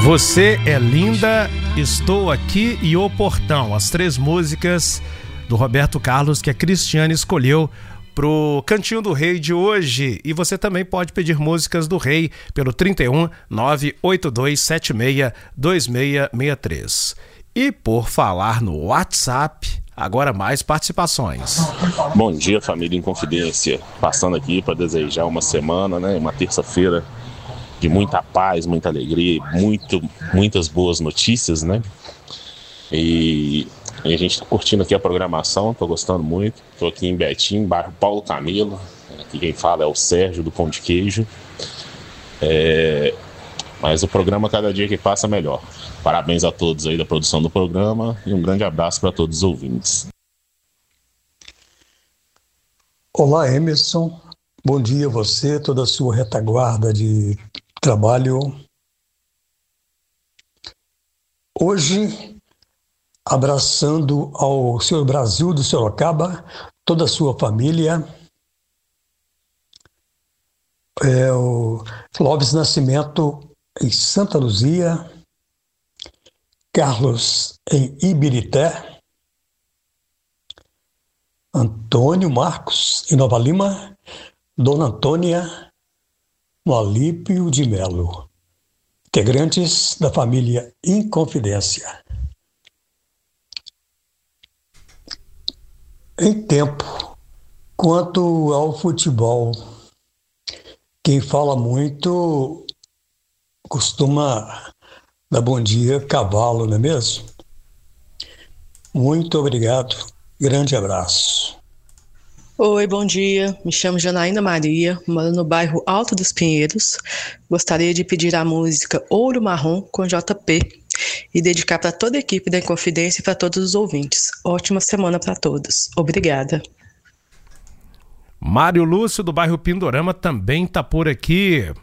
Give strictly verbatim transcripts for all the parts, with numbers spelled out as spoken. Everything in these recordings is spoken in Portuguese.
Você é linda, estou aqui e o portão. As três músicas do Roberto Carlos que a Cristiane escolheu pro Cantinho do Rei de hoje. E você também pode pedir músicas do Rei pelo trinta e um, nove oito dois sete seis, dois seis seis três. E por falar no WhatsApp, agora mais participações. Bom dia, família em Confidência. Passando aqui para desejar uma semana, né, uma terça-feira de muita paz, muita alegria, muito, muitas boas notícias, né? E, e a gente está curtindo aqui a programação, estou gostando muito. Estou aqui em Betim, bairro Paulo Camilo. Aqui quem fala é o Sérgio do Pão de Queijo. É, mas o programa cada dia que passa melhor. Parabéns a todos aí da produção do programa e um grande abraço para todos os ouvintes. Olá, Emerson. Bom dia a você, toda a sua retaguarda de trabalho. Hoje, abraçando ao senhor Brasil do Sorocaba, toda a sua família, é o Clóvis Nascimento em Santa Luzia, Carlos em Ibirité, Antônio Marcos em Nova Lima, Dona Antônia no Alípio de Melo, integrantes da família Inconfidência. Em tempo, quanto ao futebol, quem fala muito costuma dar bom dia cavalo, não é mesmo? Muito obrigado, grande abraço. Oi, bom dia. Me chamo Janaína Maria, moro no bairro Alto dos Pinheiros. Gostaria de pedir a música Ouro Marrom com J P e dedicar para toda a equipe da Inconfidência e para todos os ouvintes. Ótima semana para todos. Obrigada. Mário Lúcio, do bairro Pindorama, também está por aqui.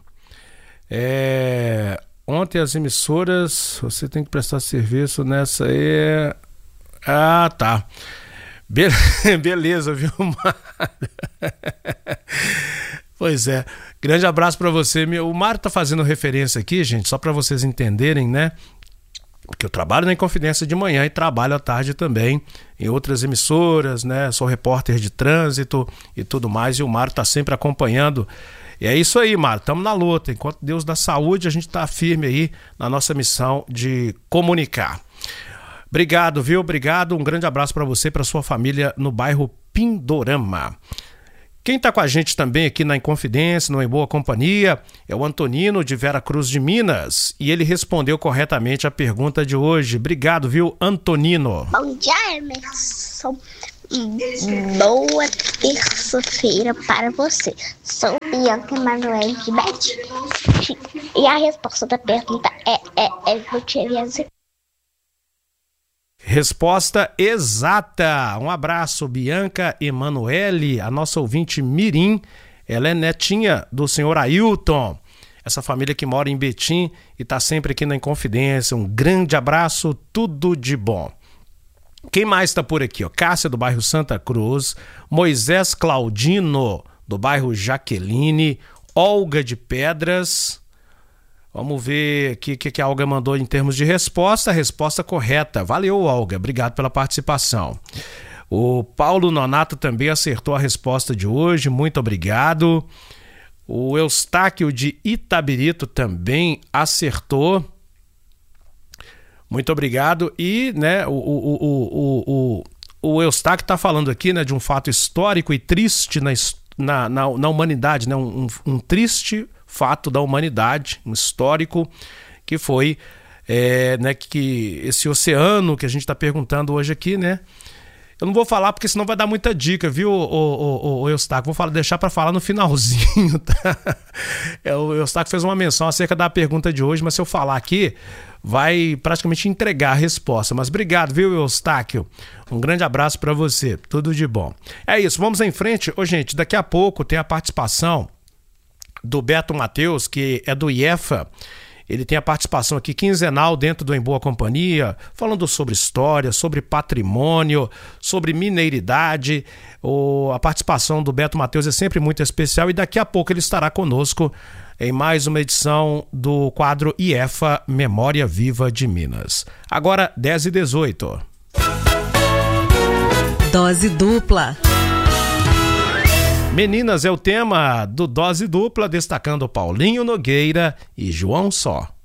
É... Ontem as emissoras, você tem que prestar serviço nessa aí. Ah, tá. Be- Beleza, viu, Mário? Pois é. Grande abraço para você. O Mário tá fazendo referência aqui, gente, só para vocês entenderem, né? Porque eu trabalho na Inconfidência de manhã e trabalho à tarde também em outras emissoras, né? Sou repórter de trânsito e tudo mais, e o Mário tá sempre acompanhando. E é isso aí, Mário, estamos na luta. Enquanto Deus dá saúde, a gente tá firme aí na nossa missão de comunicar. Obrigado, viu? Obrigado. Um grande abraço para você e para sua família no bairro Pindorama. Quem está com a gente também aqui na Inconfidência, no Em Boa Companhia, é o Antonino de Vera Cruz de Minas. E ele respondeu corretamente a pergunta de hoje. Obrigado, viu, Antonino? Bom dia, Emerson. Boa terça-feira para você. Sou Bianca Emanuel de Betim. E a resposta da pergunta é, é, é Gutierrez. Resposta exata. Um abraço, Bianca Emanuele, a nossa ouvinte mirim. Ela é netinha do senhor Ailton. Essa família que mora em Betim e está sempre aqui na Inconfidência. Um grande abraço, tudo de bom. Quem mais está por aqui? Ó? Cássia, do bairro Santa Cruz. Moisés Claudino, do bairro Jaqueline. Olga de Pedras. Vamos ver aqui o que, que a Olga mandou em termos de resposta. A resposta correta. Valeu, Olga. Obrigado pela participação. O Paulo Nonato também acertou a resposta de hoje. Muito obrigado. O Eustáquio de Itabirito também acertou. Muito obrigado. E, né, o, o, o, o, o Eustáquio está falando aqui, né, de um fato histórico e triste na, na, na, na humanidade, né, um, um, um triste fato da humanidade, um histórico, que foi é, né, que esse oceano que a gente está perguntando hoje aqui, né? Eu não vou falar porque senão vai dar muita dica, viu, o, o, o Eustáquio? Vou falar, deixar para falar no finalzinho, tá? É, o Eustáquio fez uma menção acerca da pergunta de hoje, mas se eu falar aqui, vai praticamente entregar a resposta. Mas obrigado, viu, Eustáquio? Um grande abraço para você, tudo de bom. É isso, vamos em frente. Ô, gente, daqui a pouco tem a participação do Beto Matheus, que é do I E F A. Ele tem a participação aqui quinzenal dentro do Em Boa Companhia, falando sobre história, sobre patrimônio, sobre mineiridade. O, a participação do Beto Matheus é sempre muito especial e daqui a pouco ele estará conosco em mais uma edição do quadro I E F A Memória Viva de Minas. Agora, dez e dezoito. Dose dupla. Meninas é o tema do Dose Dupla, destacando Paulinho Nogueira e João Só.